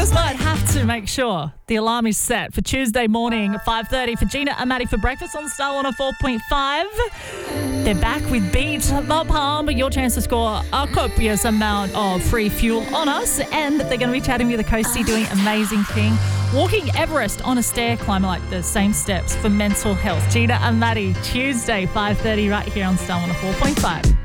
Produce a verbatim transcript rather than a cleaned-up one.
just might have to make sure the alarm is set for Tuesday morning at five thirty for Gina and Maddie for breakfast on Star one oh four point five. They're back with Beat the Palm, your chance to score a copious amount of free fuel on us, and they're going to be chatting with a coastie doing amazing thing, walking Everest on a stair climber, like the same steps for mental health. Gina and Maddie, Tuesday five thirty right here on Star one oh four point five.